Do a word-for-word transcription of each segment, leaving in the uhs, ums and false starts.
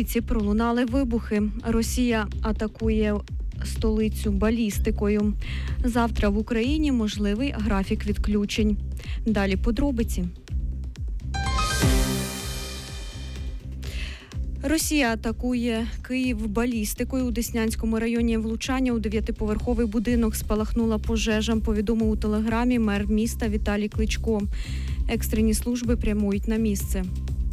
столиці пролунали вибухи. Росія атакує столицю балістикою. Завтра в Україні можливий графік відключень. Далі подробиці. Росія атакує Київ балістикою. У Деснянському районі влучання у дев'ятиповерховий будинок спалахнула пожежа, повідомив у телеграмі мер міста Віталій Кличко. Екстрені служби прямують на місце.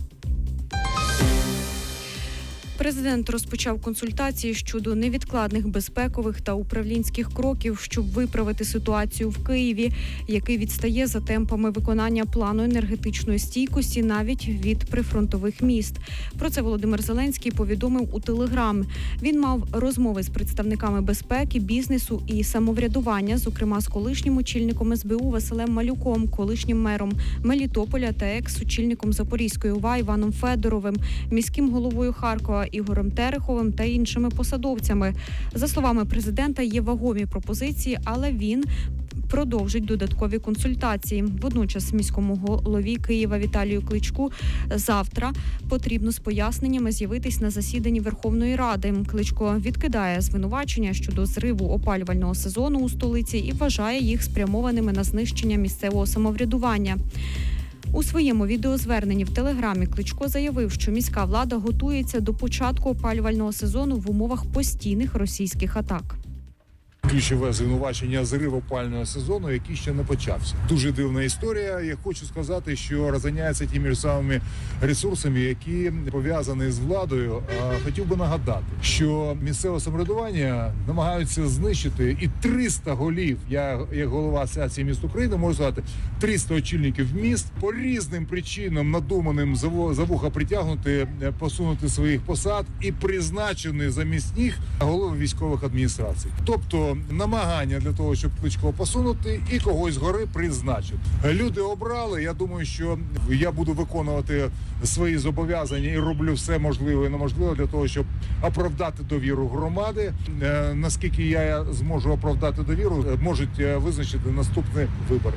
Президент розпочав консультації щодо невідкладних безпекових та управлінських кроків, щоб виправити ситуацію в Києві, який відстає за темпами виконання плану енергетичної стійкості навіть від прифронтових міст. Про це Володимир Зеленський повідомив у телеграм. Він мав розмови з представниками безпеки, бізнесу і самоврядування, зокрема з колишнім очільником ес бе у Василем Малюком, колишнім мером Мелітополя та екс-очільником Запорізької ОВА Іваном Федоровим, міським головою Харкова Ігорем Тереховим та іншими посадовцями. За словами президента, є вагомі пропозиції, але він продовжить додаткові консультації. Водночас міському голові Києва Віталію Кличку завтра потрібно з поясненнями з'явитись на засіданні Верховної Ради. Кличко відкидає звинувачення щодо зриву опалювального сезону у столиці і вважає їх спрямованими на знищення місцевого самоврядування. У своєму відеозверненні в Телеграмі Кличко заявив, що міська влада готується до початку опалювального сезону в умовах постійних російських атак. Ключове звинувачення зриву опалювального сезону, який ще не почався. Дуже дивна історія. Я хочу сказати, що розганяється тими ж самими ресурсами, які пов'язані з владою. Хотів би нагадати, що місцеве самоврядування намагаються знищити і триста голів, я як голова Асоціації міст України можу сказати, триста очільників міст по різним причинам надуманим за вуха притягнути, посунути своїх посад і призначені замість них голови військових адміністрацій. Тобто намагання для того, щоб Кличко посунути і когось згори призначити. Люди обрали, я думаю, що я буду виконувати свої зобов'язання і роблю все можливе і неможливе для того, щоб оправдати довіру громади. Наскільки я зможу оправдати довіру, можуть визначити наступні вибори.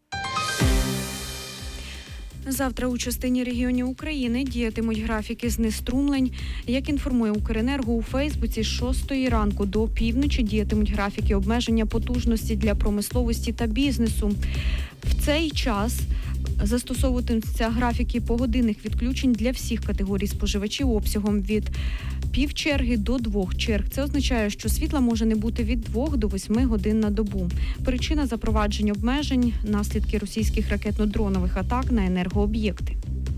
Завтра у частині регіонів України діятимуть графіки знеструмлень. Як інформує Укренерго, у Фейсбуці з шостої ранку до півночі діятимуть графіки обмеження потужності для промисловості та бізнесу. В цей час застосовуватимуться графіки погодинних відключень для всіх категорій споживачів обсягом від півчерги до двох черг. Це означає, що світла може не бути від двох до восьми годин на добу. Причина запровадження обмежень – наслідки російських ракетно-дронових атак на енергооб'єкти.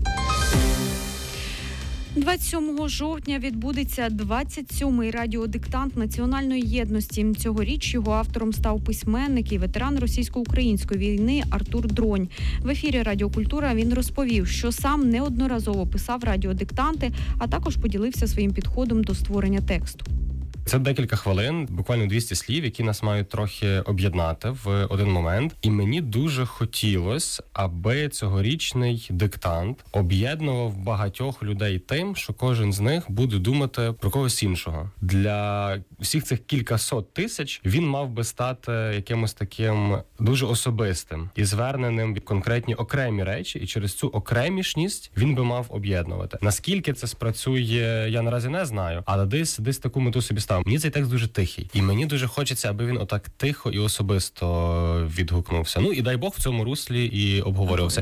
двадцять сьомого жовтня відбудеться двадцять сьомий радіодиктант національної єдності. Цьогоріч його автором став письменник і ветеран російсько-української війни Артур Дронь. В ефірі «Радіо Культура» він розповів, що сам неодноразово писав радіодиктанти, а також поділився своїм підходом до створення тексту. Це декілька хвилин, буквально двісті слів, які нас мають трохи об'єднати в один момент. І мені дуже хотілося, аби цьогорічний диктант об'єднував багатьох людей тим, що кожен з них буде думати про когось іншого. Для всіх цих кількасот тисяч він мав би стати якимось таким дуже особистим і зверненим в конкретні окремі речі, і через цю окремішність він би мав об'єднувати. Наскільки це спрацює, я наразі не знаю, але десь, десь таку мету собі став. Мені цей текст дуже тихий. І мені дуже хочеться, аби він отак тихо і особисто відгукнувся. Ну і дай Бог в цьому руслі і обговорювався.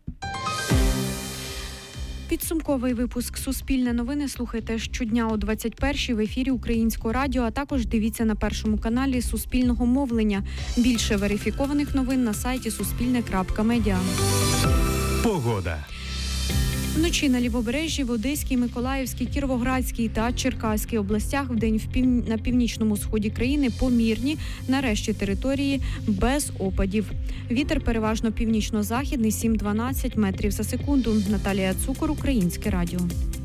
Підсумковий випуск «Суспільне новини» слухайте щодня о двадцять першій в ефірі Українського радіо, а також дивіться на Першому каналі Суспільного мовлення. Більше верифікованих новин на сайті суспільне крапка медіа. Погода. Вночі на Лівобережжі, в Одеській, Миколаївській, Кіровоградській та Черкаській областях, вдень в пів... на північному сході країни помірні, на решті території без опадів. Вітер переважно північно-західний сім-дванадцять метрів за секунду. Наталія Цукор, Українське радіо.